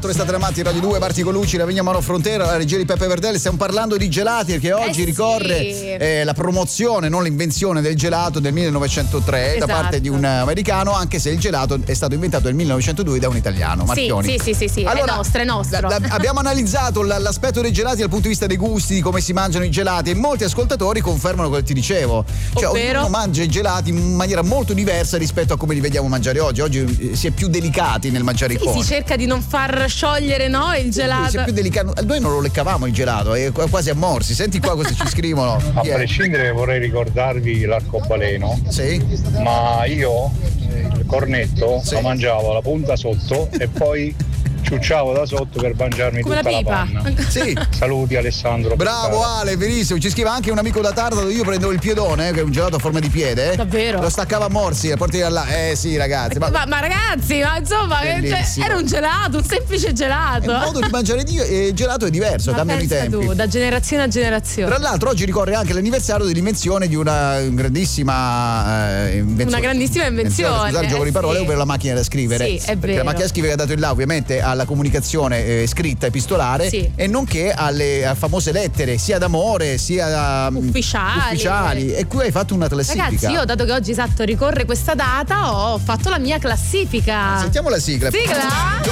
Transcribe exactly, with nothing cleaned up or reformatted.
quattro, è stata la mattina Radio due, Marti Colucci, la Vigna Mano Frontera, la regia di Peppe Verdelli. Stiamo parlando di gelati perché oggi eh ricorre sì. eh, la promozione, non l'invenzione del gelato del millenovecentotre, esatto, da parte di un americano, anche se il gelato è stato inventato nel millenovecentodue da un italiano, Marchioni. Sì, sì, sì, sì, sì. Allora, è nostro, è nostro. La, la, abbiamo analizzato l'aspetto dei gelati dal punto di vista dei gusti, di come si mangiano i gelati, e molti ascoltatori confermano quello che ti dicevo. Cioè, Ovvero? ognuno mangia i gelati in maniera molto diversa rispetto a come li vediamo mangiare oggi. Oggi si è più delicati nel mangiare sì, i coni. si cerca di non far sciogliere, no, il gelato. Sì, si è più delicato. Noi non lo leccavamo il gelato, è quasi a morsi. Senti qua cosa ci scrivono. A prescindere, vorrei ricordarvi l'arcobaleno. Sì. Ma io il cornetto sì. lo mangiavo la punta sotto e poi ciucciavo da sotto per mangiarmi come tutta la, la panna. Sì. Saluti Alessandro. Bravo Pescara. Ale, benissimo. Ci scrive anche un amico da Tarda dove io prendevo il piedone, che è un gelato a forma di piede. Davvero? Lo staccava a morsi e porti là. Eh sì, ragazzi. Ma, ma, ma ragazzi, ma insomma, cioè, era un gelato, un semplice gelato. Il modo di mangiare di, eh, gelato è diverso, ma cambiano i tempi. Tu, da generazione a generazione. Tra l'altro oggi ricorre anche l'anniversario dell'invenzione di una grandissima eh, invenzione. Una grandissima invenzione. Scusate il gioco eh, di parole sì. per la macchina da scrivere. Sì, è perché vero. la macchina da scrivere ha dato il là ovviamente alla comunicazione eh, scritta, epistolare, sì. e nonché alle a famose lettere, sia d'amore sia ufficiali. ufficiali. E qui hai fatto una classifica. Ragazzi, io dato che oggi esatto ricorre questa data, ho fatto la mia classifica. Sentiamo la sigla. Sigla.